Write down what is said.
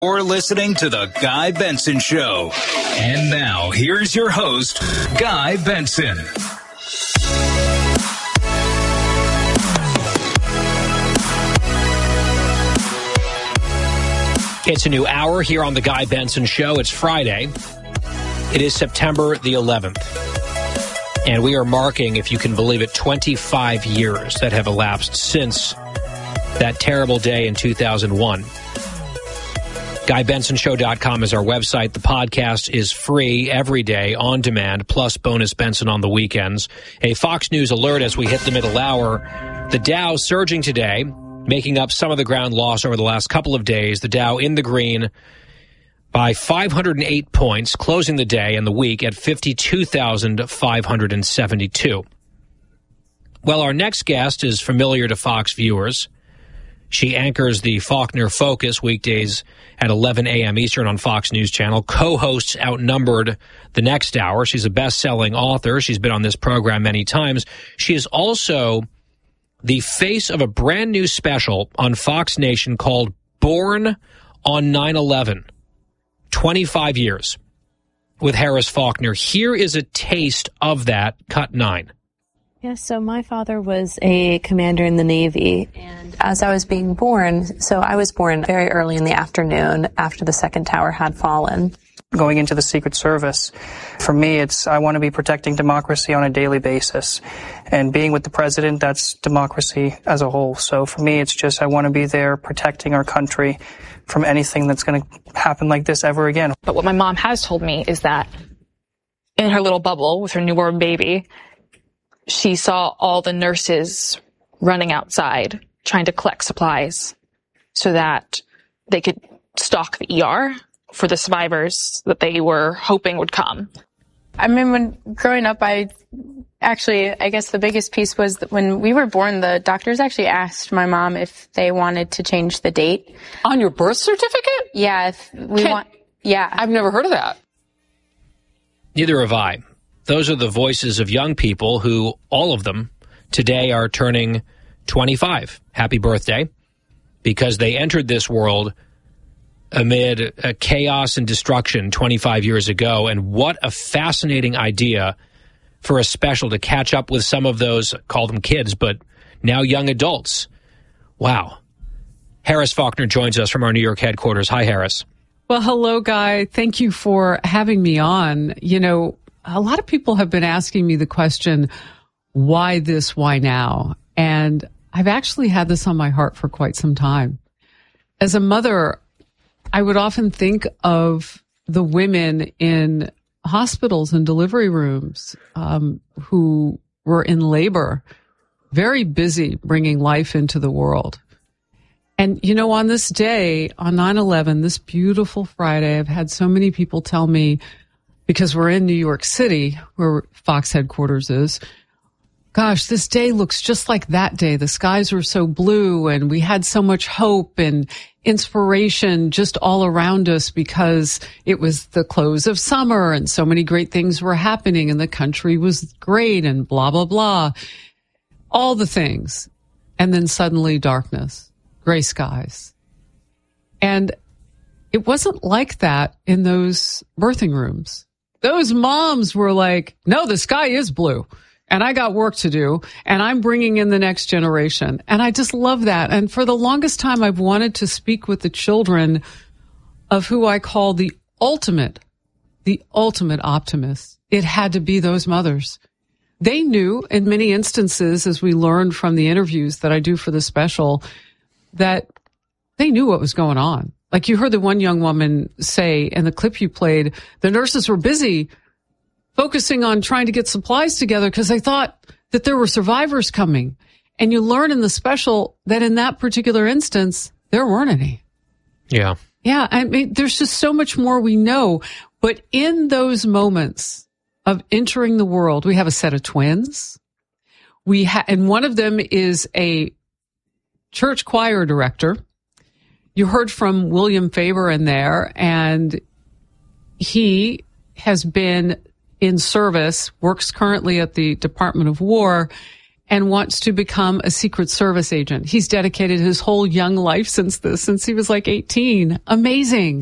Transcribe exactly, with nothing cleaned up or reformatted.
You're listening to The Guy Benson Show. And now, here's your host, Guy Benson. It's a new hour here on The Guy Benson Show. It's Friday. It is September the eleventh. And we are marking, if you can believe it, twenty-five years that have elapsed since that terrible day in two thousand one. Guy Benson Show dot com is our website. The podcast is free every day, on demand, plus bonus Benson on the weekends. A Fox News alert as we hit the middle hour. The Dow surging today, making up some of the ground lost over the last couple of days. The Dow in the green by five hundred eight points, closing the day and the week at fifty-two thousand five hundred seventy-two. Well, our next guest is familiar to Fox viewers. She anchors the Faulkner Focus weekdays at eleven a.m. Eastern on Fox News Channel. Co-hosts outnumbered the next hour. She's a best-selling author. She's been on this program many times. She is also the face of a brand new special on Fox Nation called Born on nine eleven. twenty-five years with Harris Faulkner. Here is a taste of that, cut nine. Yeah, so my father was a commander in the Navy, and as I was being born, so I was born very early in the afternoon after the second tower had fallen. Going into the Secret Service, for me, it's I want to be protecting democracy on a daily basis. And being with the president, that's democracy as a whole. So for me, it's just I want to be there protecting our country from anything that's going to happen like this ever again. But what my mom has told me is that in her little bubble with her newborn baby, she saw all the nurses running outside trying to collect supplies so that they could stock the E R for the survivors that they were hoping would come. I mean, when growing up, I actually, I guess the biggest piece was that when we were born, the doctors actually asked my mom if they wanted to change the date. On your birth certificate? Yeah, if we Can, want, yeah. I've never heard of that. Neither have I. Those are the voices of young people who, all of them, today are turning twenty-five. Happy birthday. Because they entered this world amid a chaos and destruction twenty-five years ago. And what a fascinating idea for a special to catch up with some of those, call them kids, but now young adults. Wow. Harris Faulkner joins us from our New York headquarters. Hi, Harris. Well, hello, Guy. Thank you for having me on. You know, a lot of people have been asking me the question, why this, why now? And I've actually had this on my heart for quite some time. As a mother, I would often think of the women in hospitals and delivery rooms um, who were in labor, very busy bringing life into the world. And, you know, on this day, on nine eleven, this beautiful Friday, I've had so many people tell me, because we're in New York City, where Fox headquarters is, gosh, this day looks just like that day. The skies were so blue and we had so much hope and inspiration just all around us because it was the close of summer and so many great things were happening and the country was great and blah, blah, blah. All the things. And then suddenly darkness, gray skies. And it wasn't like that in those birthing rooms. Those moms were like, no, the sky is blue. And I got work to do, and I'm bringing in the next generation. And I just love that. And for the longest time, I've wanted to speak with the children of who I call the ultimate, the ultimate optimists. It had to be those mothers. They knew in many instances, as we learned from the interviews that I do for the special, that they knew what was going on. Like you heard the one young woman say in the clip you played, the nurses were busy focusing on trying to get supplies together because they thought that there were survivors coming. And you learn in the special that in that particular instance, there weren't any. Yeah. Yeah. I mean, there's just so much more we know. But in those moments of entering the world, we have a set of twins. We ha- and one of them is a church choir director. You heard from William Faber in there, and he has been in service, works currently at the Department of War, and wants to become a Secret Service agent. He's dedicated his whole young life since this, since he was like eighteen. Amazing.